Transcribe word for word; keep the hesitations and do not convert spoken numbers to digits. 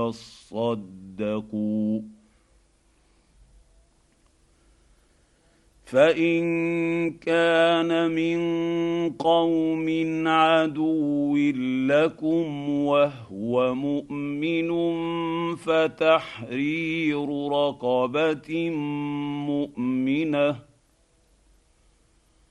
فتصدقوا فان كان من قوم عدو لكم وهو مؤمن فتحرير رقبه مؤمنه